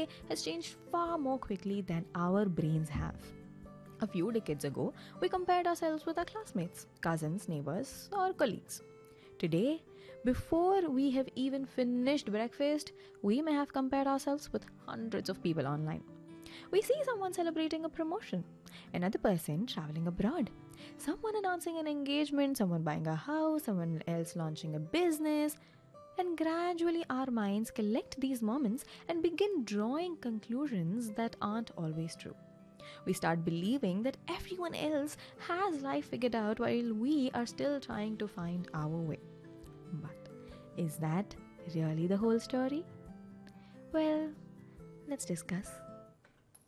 today has changed far more quickly than our brains have. A few decades ago, we compared ourselves with our classmates, cousins, neighbors, or colleagues. Today, before we have even finished breakfast, we may have compared ourselves with hundreds of people online. We see someone celebrating a promotion, another person traveling abroad, someone announcing an engagement, someone buying a house, someone else launching a business, and gradually our minds collect these moments and begin drawing conclusions that aren't always true. We start believing that everyone else has life figured out while we are still trying to find our way. But is that really the whole story? Well, let's discuss.